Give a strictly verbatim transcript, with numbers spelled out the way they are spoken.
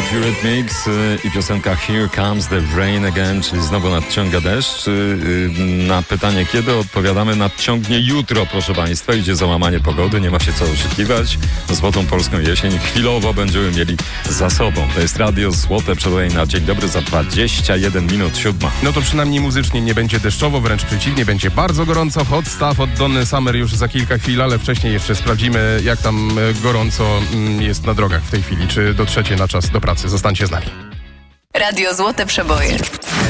Eurythmics i piosenka Here Comes the Rain Again, czyli znowu nadciąga deszcz. Na pytanie kiedy odpowiadamy: nadciągnie jutro, proszę Państwa. Idzie załamanie pogody, nie ma się co oszukiwać. Złotą polską jesień chwilowo będziemy mieli za sobą. To jest Radio Złote Przeboje na dzień dobry za dwadzieścia jeden minut siódma. No to przynajmniej muzycznie nie będzie deszczowo, wręcz przeciwnie, będzie bardzo gorąco. Hot Stuff od Donny Summer już za kilka chwil, ale wcześniej jeszcze sprawdzimy, jak tam gorąco jest na drogach w tej chwili. Czy dotrzecie na czas do pracy? Zostańcie z nami. Radio Złote Przeboje.